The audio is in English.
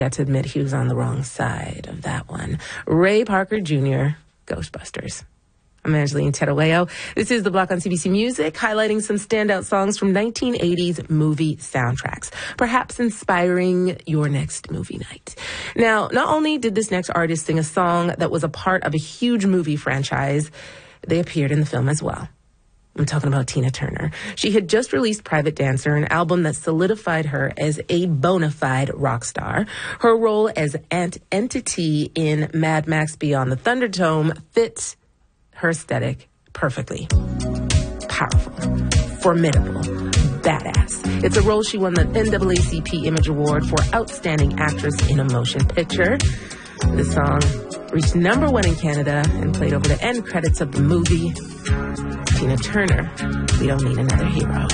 Got to admit he was on the wrong side of that one. Ray Parker Jr., Ghostbusters. I'm Angeline Tedaweo. This is The Block on CBC Music, highlighting some standout songs from 1980s movie soundtracks, perhaps inspiring your next movie night. Now, not only did this next artist sing a song that was a part of a huge movie franchise, they appeared in the film as well. I'm talking about Tina Turner. She had just released Private Dancer, an album that solidified her as a bona fide rock star. Her role as Aunt Entity in Mad Max Beyond the Thunderdome fits her aesthetic perfectly. Powerful, formidable, badass. It's a role she won the NAACP Image Award for Outstanding Actress in a Motion Picture. The song reached #1 in Canada and played over the end credits of the movie. Tina Turner, We Don't Need Another Hero.